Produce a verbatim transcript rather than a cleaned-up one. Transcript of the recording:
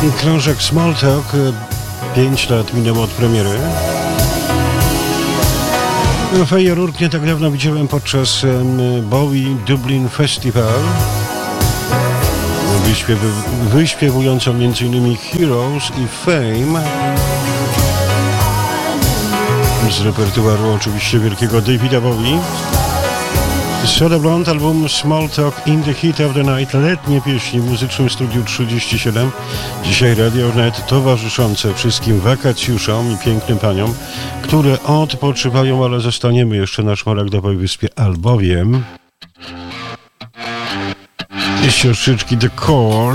Krążek Small Talk, pięć lat minęło od premiery. Fajerurk nie tak dawno widziałem podczas Bowie Dublin Festival, wyśpiewy, wyśpiewującą m.in. Heroes i Fame z repertuaru oczywiście wielkiego Davida Bowie. Soda Blonde, album Small Talk in the Heat of the Night, letnie pieśni w Muzycznym Studiu trzydzieści siedem. Dzisiaj Radio Net towarzyszące wszystkim wakacjuszom i pięknym paniom, które odpoczywają, ale zostaniemy jeszcze na Szmaragdowej Wyspie, albowiem siostrzyczki The Core